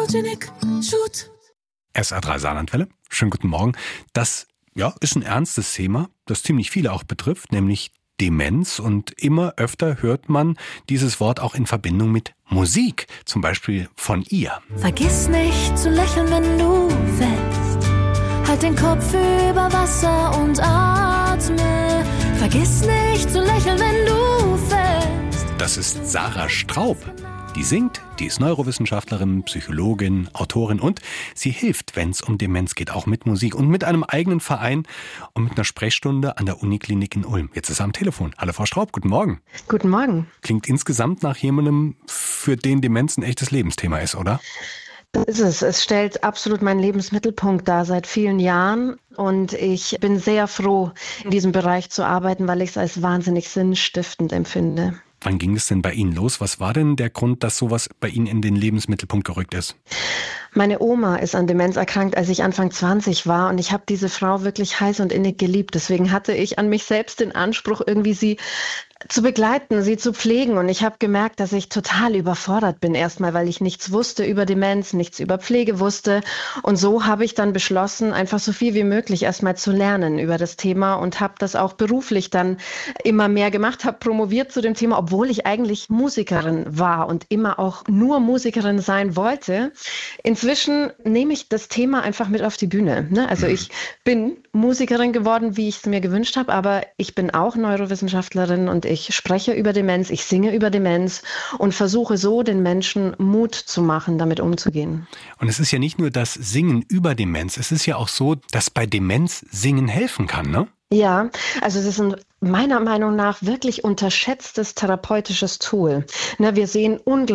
Photogenic Shoot. SR3 Saarlandwelle. Schönen guten Morgen. Das ist ein ernstes Thema, das ziemlich viele auch betrifft, nämlich Demenz. Und immer öfter hört man dieses Wort auch in Verbindung mit Musik, zum Beispiel von ihr. Vergiss nicht zu lächeln, wenn du fällst. Halt den Kopf über Wasser und atme. Vergiss nicht zu lächeln, wenn du fällst. Das ist Sarah Straub. Die singt, die ist Neurowissenschaftlerin, Psychologin, Autorin und sie hilft, wenn es um Demenz geht, auch mit Musik und mit einem eigenen Verein und mit einer Sprechstunde an der Uniklinik in Ulm. Jetzt ist sie am Telefon. Hallo Frau Straub, guten Morgen. Guten Morgen. Klingt insgesamt nach jemandem, für den Demenz ein echtes Lebensthema ist, oder? Das ist es. Es stellt absolut meinen Lebensmittelpunkt dar seit vielen Jahren. Und ich bin sehr froh, in diesem Bereich zu arbeiten, weil ich es als wahnsinnig sinnstiftend empfinde. Wann ging es denn bei Ihnen los? Was war denn der Grund, dass sowas bei Ihnen in den Lebensmittelpunkt gerückt ist? Meine Oma ist an Demenz erkrankt, als ich Anfang 20 war. Und ich habe diese Frau wirklich heiß und innig geliebt. Deswegen hatte ich an mich selbst den Anspruch, irgendwie sie zu begleiten, sie zu pflegen. Und ich habe gemerkt, dass ich total überfordert bin. Erstmal, weil ich nichts wusste über Demenz, nichts über Pflege wusste. Und so habe ich dann beschlossen, einfach so viel wie möglich erstmal zu lernen über das Thema und habe das auch beruflich dann immer mehr gemacht, habe promoviert zu dem Thema, obwohl ich eigentlich Musikerin war und immer auch nur Musikerin sein wollte. Inzwischen nehme ich das Thema einfach mit auf die Bühne. Also ich bin Musikerin geworden, wie ich es mir gewünscht habe, aber ich bin auch Neurowissenschaftlerin und ich spreche über Demenz, ich singe über Demenz und versuche so den Menschen Mut zu machen, damit umzugehen. Und es ist ja nicht nur das Singen über Demenz, es ist ja auch so, dass bei Demenz Singen helfen kann, ne? Ja, also es ist ein meiner Meinung nach wirklich unterschätztes therapeutisches Tool. Wir sehen unglaublich